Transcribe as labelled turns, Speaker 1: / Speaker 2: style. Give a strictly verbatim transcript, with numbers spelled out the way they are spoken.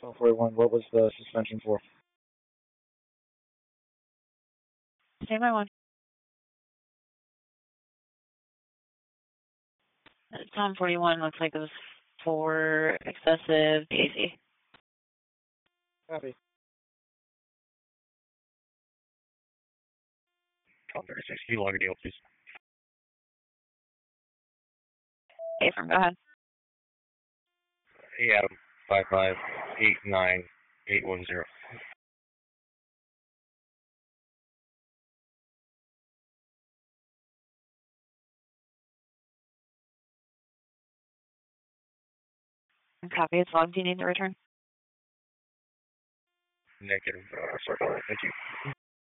Speaker 1: Tom forty-one, what was the suspension for?
Speaker 2: Stand by one. Tom forty-one looks like it was for excessive P A C.
Speaker 1: Copy.
Speaker 3: Tom thirty-six, can you log a deal, please?
Speaker 2: Hey, from go ahead.
Speaker 3: Hey, Adam, five five eight nine eight one zero.
Speaker 2: Copy, it's logged. Do you need to return?
Speaker 3: Negative, uh, sorry, thank you.